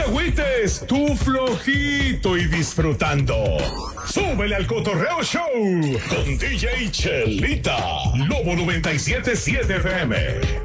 agüites, tú flojito y disfrutando. Súbele al Cotorreo Show con DJ Chelita, Lobo 97.7 FM.